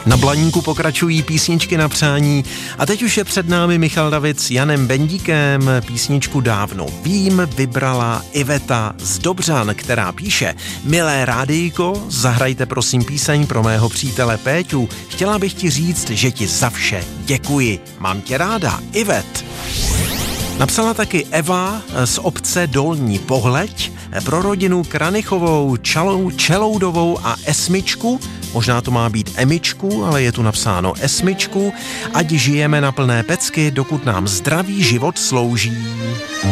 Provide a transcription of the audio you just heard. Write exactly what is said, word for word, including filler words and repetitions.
Na Blaníku pokračují písničky na přání a teď už je před námi Michal David s Janem Bendíkem. Písničku Dávno vím vybrala Iveta z Dobřan, která píše: Milé rádyjko, zahrajte prosím píseň pro mého přítele Péťu. Chtěla bych ti říct, že ti za vše děkuji. Mám tě ráda, Ivet. Napsala taky Eva z obce Dolní Pohleď pro rodinu Kranichovou, Čalou, Čeloudovou a Esmičku. Možná to má být Emičku, ale je tu napsáno Esmičku. Ať žijeme na plné pecky, dokud nám zdravý život slouží.